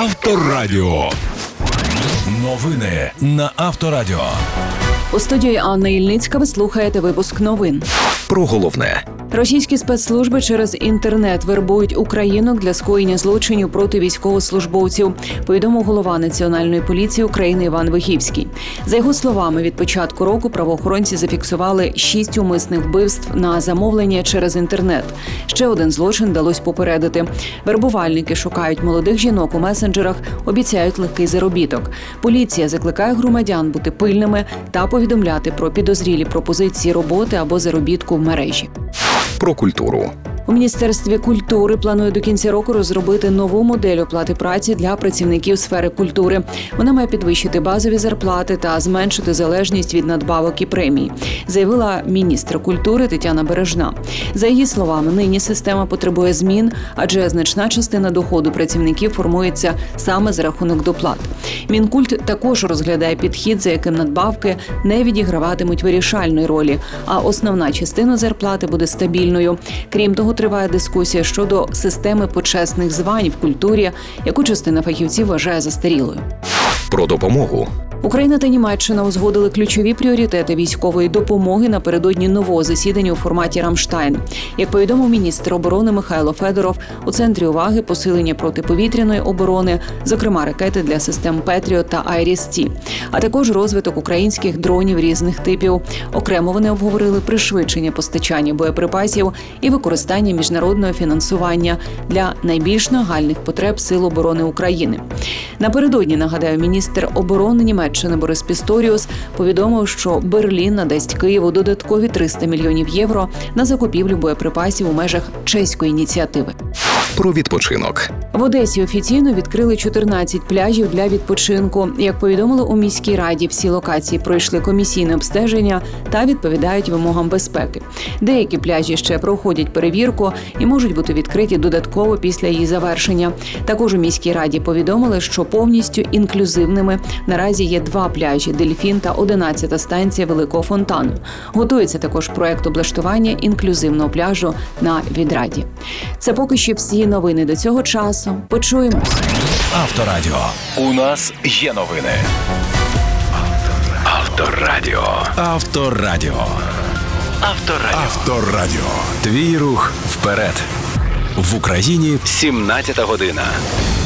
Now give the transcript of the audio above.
Авторадіо. Новини на Авторадіо. У студії Анна Ільницька ви слухаєте випуск новин. Про головне. Російські спецслужби через інтернет вербують українок для скоєння злочинів проти військовослужбовців, повідомив голова Національної поліції України Іван Вихівський. За його словами, від початку року правоохоронці зафіксували 6 умисних вбивств на замовлення через інтернет. Ще один злочин вдалося попередити. Вербувальники шукають молодих жінок у месенджерах, обіцяють легкий заробіток. Поліція закликає громадян бути пильними та повідомляти про підозрілі пропозиції роботи або заробітку в мережі. Про культуру. У Міністерстві культури планують до кінця року розробити нову модель оплати праці для працівників сфери культури. Вона має підвищити базові зарплати та зменшити залежність від надбавок і премій, заявила міністр культури Тетяна Бережна. За її словами, нині система потребує змін, адже значна частина доходу працівників формується саме за рахунок доплат. Мінкульт також розглядає підхід, за яким надбавки не відіграватимуть вирішальної ролі, а основна частина зарплати буде стабільною. Крім того, триває дискусія щодо системи почесних звань в культурі, яку частина фахівців вважає застарілою. Про допомогу. Україна та Німеччина узгодили ключові пріоритети військової допомоги напередодні нового засідання у форматі «Рамштайн». Як повідомив міністр оборони Михайло Федоров, у центрі уваги посилення протиповітряної оборони, зокрема ракети для систем «Петріот» та «Айріс-Ті», а також розвиток українських дронів різних типів. Окремо вони обговорили пришвидшення постачання боєприпасів і використання міжнародного фінансування для найбільш нагальних потреб Сил оборони України. Напередодні, нагадаю, міністр оборони Німеччини Борис Пісторіус повідомив, що Берлін надасть Києву додаткові 300 мільйонів євро на закупівлю боєприпасів у межах чеської ініціативи. Про відпочинок. В Одесі офіційно відкрили 14 пляжів для відпочинку. Як повідомили у міській раді, всі локації пройшли комісійне обстеження та відповідають вимогам безпеки. Деякі пляжі ще проходять перевірку і можуть бути відкриті додатково після її завершення. Також у міській раді повідомили, що повністю інклюзивними наразі є 2 пляжі – Дельфін та 11-та станція Великого Фонтану. Готується також проект облаштування інклюзивного пляжу на Відраді. Це поки що всі новини до цього часу. Почуємось. Авторадіо. У нас є новини. Авторадіо. Авторадіо. Авторадіо. Авторадіо. Твій рух вперед. В Україні 17 година.